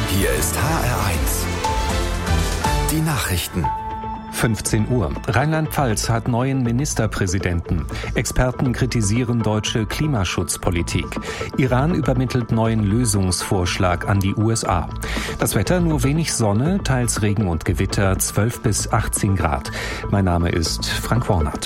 Hier ist HR1. Die Nachrichten. 15 Uhr. Rheinland-Pfalz hat neuen Ministerpräsidenten. Experten kritisieren deutsche Klimaschutzpolitik. Iran übermittelt neuen Lösungsvorschlag an die USA. Das Wetter: nur wenig Sonne, teils Regen und Gewitter, 12 bis 18 Grad. Mein Name ist Frank Wornert.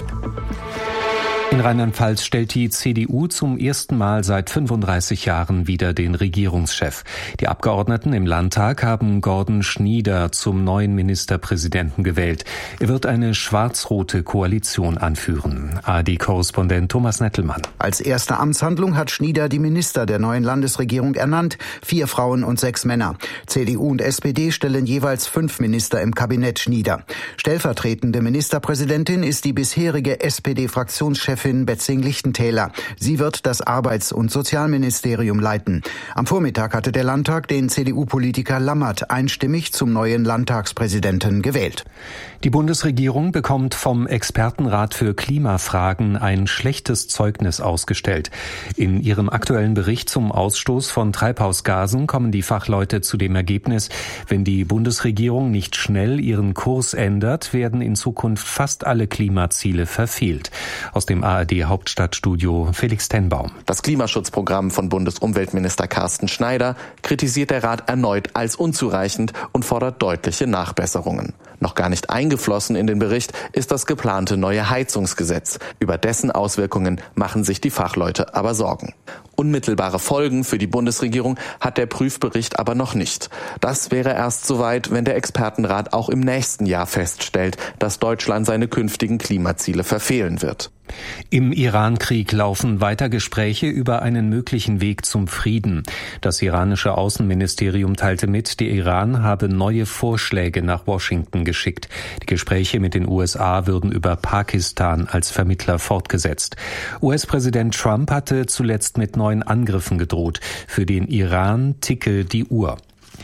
In Rheinland-Pfalz stellt die CDU zum ersten Mal seit 35 Jahren wieder den Regierungschef. Die Abgeordneten im Landtag haben Gordon Schnieder zum neuen Ministerpräsidenten gewählt. Er wird eine schwarz-rote Koalition anführen. ARD-Korrespondent Thomas Nettelmann. Als erste Amtshandlung hat Schnieder die Minister der neuen Landesregierung ernannt. 4 Frauen und 6 Männer. CDU und SPD stellen jeweils 5 Minister im Kabinett Schnieder. Stellvertretende Ministerpräsidentin ist die bisherige SPD-Fraktionschefin Betzing-Lichtentäler. Sie wird das Arbeits- und Sozialministerium leiten. Am Vormittag hatte der Landtag den CDU-Politiker Lammert einstimmig zum neuen Landtagspräsidenten gewählt. Die Bundesregierung bekommt vom Expertenrat für Klimafragen ein schlechtes Zeugnis ausgestellt. In ihrem aktuellen Bericht zum Ausstoß von Treibhausgasen kommen die Fachleute zu dem Ergebnis, wenn die Bundesregierung nicht schnell ihren Kurs ändert, werden in Zukunft fast alle Klimaziele verfehlt. Aus dem ARD-Hauptstadtstudio Felix Tenbaum. Das Klimaschutzprogramm von Bundesumweltminister Carsten Schneider kritisiert der Rat erneut als unzureichend und fordert deutliche Nachbesserungen. Noch gar nicht eingeflossen in den Bericht ist das geplante neue Heizungsgesetz. Über dessen Auswirkungen machen sich die Fachleute aber Sorgen. Unmittelbare Folgen für die Bundesregierung hat der Prüfbericht aber noch nicht. Das wäre erst soweit, wenn der Expertenrat auch im nächsten Jahr feststellt, dass Deutschland seine künftigen Klimaziele verfehlen wird. Im Iran-Krieg laufen weiter Gespräche über einen möglichen Weg zum Frieden. Das iranische Außenministerium teilte mit, der Iran habe neue Vorschläge nach Washington geschickt. Die Gespräche mit den USA würden über Pakistan als Vermittler fortgesetzt. US-Präsident Trump hatte zuletzt mit neuen Angriffen gedroht. Für den Iran ticke die Uhr.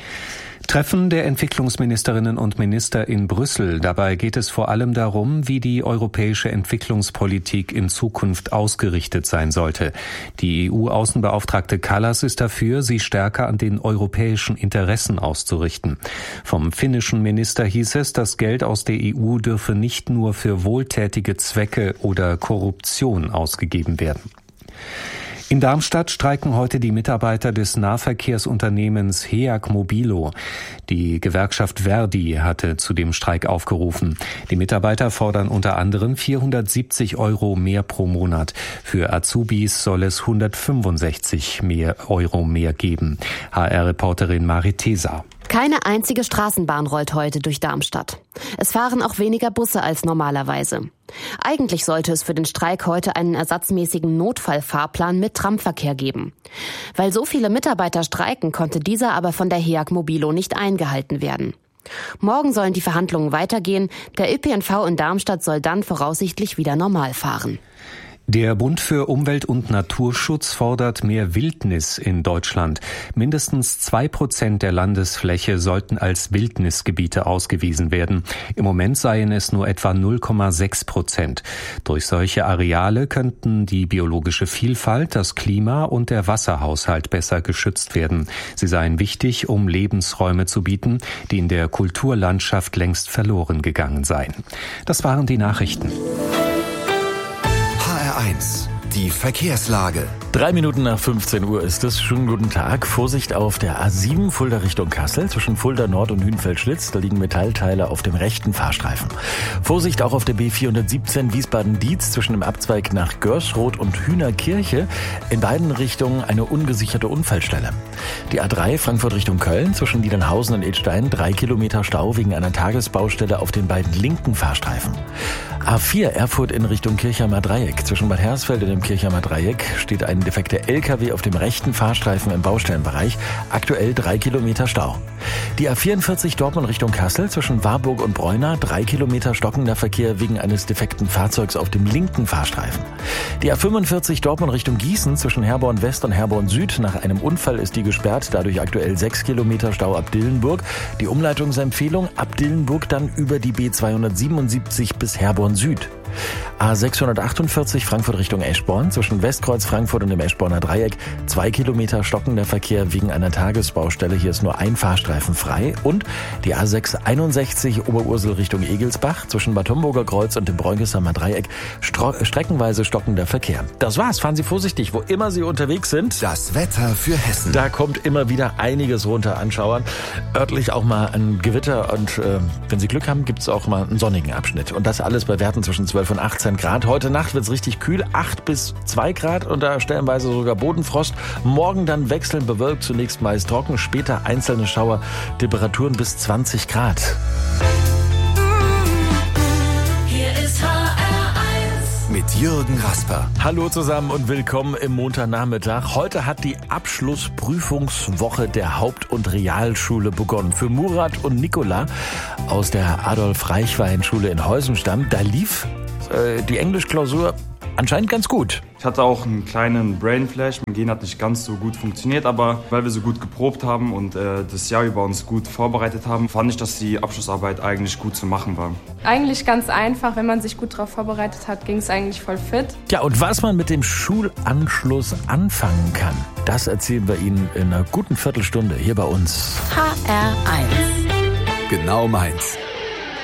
Treffen der Entwicklungsministerinnen und Minister in Brüssel. Dabei geht es vor allem darum, wie die europäische Entwicklungspolitik in Zukunft ausgerichtet sein sollte. Die EU-Außenbeauftragte Kallas ist dafür, sie stärker an den europäischen Interessen auszurichten. Vom finnischen Minister hieß es, das Geld aus der EU dürfe nicht nur für wohltätige Zwecke oder Korruption ausgegeben werden. In Darmstadt streiken heute die Mitarbeiter des Nahverkehrsunternehmens HEAG Mobilo. Die Gewerkschaft Verdi hatte zu dem Streik aufgerufen. Die Mitarbeiter fordern unter anderem 470 € mehr pro Monat. Für Azubis soll es 165 € mehr geben. HR-Reporterin Marit Tesa. Keine einzige Straßenbahn rollt heute durch Darmstadt. Es fahren auch weniger Busse als normalerweise. Eigentlich sollte es für den Streik heute einen ersatzmäßigen Notfallfahrplan mit Tramverkehr geben. Weil so viele Mitarbeiter streiken, konnte dieser aber von der HEAG Mobilo nicht eingehalten werden. Morgen sollen die Verhandlungen weitergehen. Der ÖPNV in Darmstadt soll dann voraussichtlich wieder normal fahren. Der Bund für Umwelt- und Naturschutz fordert mehr Wildnis in Deutschland. Mindestens 2% der Landesfläche sollten als Wildnisgebiete ausgewiesen werden. Im Moment seien es nur etwa 0,6%. Durch solche Areale könnten die biologische Vielfalt, das Klima und der Wasserhaushalt besser geschützt werden. Sie seien wichtig, um Lebensräume zu bieten, die in der Kulturlandschaft längst verloren gegangen seien. Das waren die Nachrichten. HR1, die Verkehrslage. 3 Minuten nach 15 Uhr ist es. Schönen guten Tag. Vorsicht auf der A7 Fulda Richtung Kassel zwischen Fulda Nord und Hünfeld-Schlitz. Da liegen Metallteile auf dem rechten Fahrstreifen. Vorsicht auch auf der B417 Wiesbaden-Dietz zwischen dem Abzweig nach Görsroth und Hühnerkirche. In beiden Richtungen eine ungesicherte Unfallstelle. Die A3 Frankfurt Richtung Köln zwischen Niedernhausen und Edstein 3 Kilometer Stau wegen einer Tagesbaustelle auf den beiden linken Fahrstreifen. A4 Erfurt in Richtung Kirchheimer Dreieck. Zwischen Bad Hersfeld und dem Kirchheimer Dreieck steht ein defekter LKW auf dem rechten Fahrstreifen im Baustellenbereich. Aktuell 3 Kilometer Stau. Die A44 Dortmund Richtung Kassel zwischen Warburg und Bräuna 3 Kilometer stockender Verkehr wegen eines defekten Fahrzeugs auf dem linken Fahrstreifen. Die A45 Dortmund Richtung Gießen zwischen Herborn West und Herborn Süd. Nach einem Unfall ist die gesperrt, dadurch aktuell 6 Kilometer Stau ab Dillenburg. Die Umleitungsempfehlung ab Dillenburg dann über die B277 bis Herborn Süd. A648 Frankfurt Richtung Eschborn, zwischen Westkreuz Frankfurt und dem Eschborner Dreieck 2 Kilometer stockender Verkehr wegen einer Tagesbaustelle. Hier ist nur ein Fahrstreifen frei. Und die A661 Oberursel Richtung Egelsbach, zwischen Bad Homburger Kreuz und dem Bräugesamer Dreieck streckenweise stockender Verkehr. Das war's. Fahren Sie vorsichtig, wo immer Sie unterwegs sind. Das Wetter für Hessen. Da kommt immer wieder einiges runter an Schauern. Örtlich auch mal ein Gewitter und wenn Sie Glück haben, gibt's auch mal einen sonnigen Abschnitt. Und das alles bei Werten zwischen 12 und 18 Grad. Heute Nacht wird's richtig kühl, 8 bis 2 Grad und da stellenweise sogar Bodenfrost. Morgen dann wechselnd bewölkt, zunächst meist trocken, später einzelne Schauer, Temperaturen bis 20 Grad. Hier ist HR1 mit Jürgen Rasper. Hallo zusammen und willkommen im Montagnachmittag. Heute hat die Abschlussprüfungswoche der Haupt- und Realschule begonnen. Für Murat und Nicola aus der Adolf-Reichwein-Schule in Heusenstamm, da lief die Englischklausur anscheinend ganz gut. Ich hatte auch einen kleinen Brainflash. Mein Gen hat nicht ganz so gut funktioniert, aber weil wir so gut geprobt haben und das Jahr über uns gut vorbereitet haben, fand ich, dass die Abschlussarbeit eigentlich gut zu machen war. Eigentlich ganz einfach. Wenn man sich gut darauf vorbereitet hat, ging es eigentlich voll fit. Ja, und was man mit dem Schulanschluss anfangen kann, das erzählen wir Ihnen in einer guten Viertelstunde hier bei uns. HR1. Genau meins.